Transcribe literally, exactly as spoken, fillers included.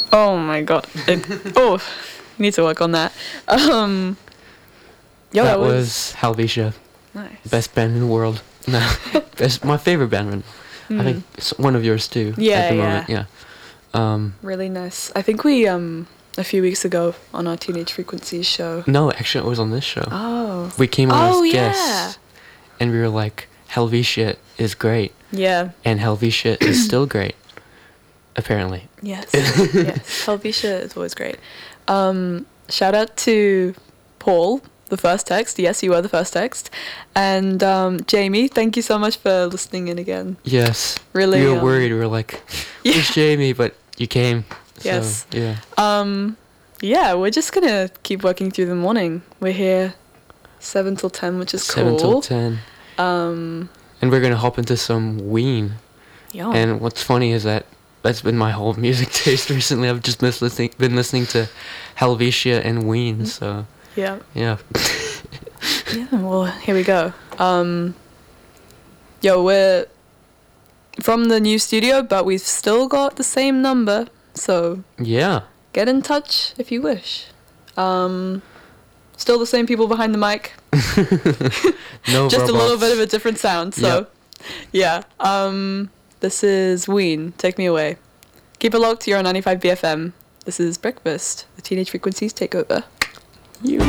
Oh my god. It, oh, need to work on that. Um, yo, that it was, was Helvetia, nice. best band in the world. No, best my favorite band. I think it's one of yours too. Yeah, at the yeah. moment. Yeah. Um, Really nice. I think we um a few weeks ago on our Teenage Frequencies show. no, actually, it was on this show. Oh. We came on Oh, as yeah. guests, and we were like, Helvetia is great, Yeah. and Helvetia is still great, apparently. Yes. Yes. Helvetia is always great. Um, shout out to Paul, the first text. Yes, you were the first text. And um, Jamie, thank you so much for listening in again. Yes. Really. We were um, worried. We were like, Yeah. where's Jamie? But you came. So, Yes. Yeah. Um, yeah, we're just gonna keep working through the morning. We're here seven till ten, which is Seven cool. till ten. Um, And we're gonna hop into some Ween. yeah. And what's funny is that that's been my whole music taste recently. I've just been listening, been listening to Helvetia and Ween. So Yeah. yeah. Yeah. Well, here we go. Um, yo, we're from the new studio, but we've still got the same number. So Yeah. get in touch if you wish. Um, still the same people behind the mic. No Just a little robots. bit of a different sound. So, Yep. yeah. Um, this is Ween. Take me away. Keep it locked. You're on ninety-five B F M. This is Breakfast. The Teenage Frequencies take over. You.